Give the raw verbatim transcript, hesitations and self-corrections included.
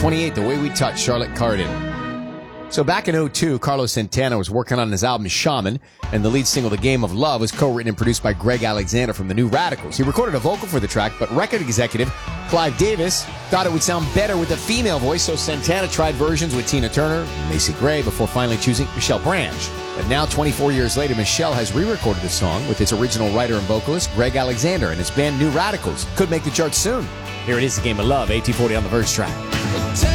twenty-eight, The Way We Touch, Charlotte Cardin. So back in oh two, Carlos Santana was working on his album Shaman, and the lead single, The Game of Love, was co-written and produced by Greg Alexander from the New Radicals. He recorded a vocal for the track, but record executive Clive Davis thought it would sound better with a female voice, so Santana tried versions with Tina Turner and Macy Gray before finally choosing Michelle Branch. But now, twenty-four years later, Michelle has re-recorded the song with its original writer and vocalist, Greg Alexander, and his band New Radicals. Could make the charts soon. Here it is, The Game of Love, eighteen forty on the Verge track.